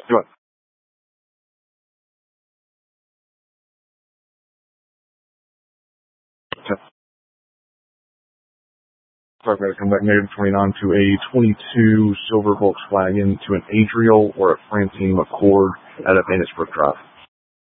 Do it. So I've got to come back -29 to a 22 silver Volkswagen to an Adriel or a Francine McCord at a Vantage Brook Drive.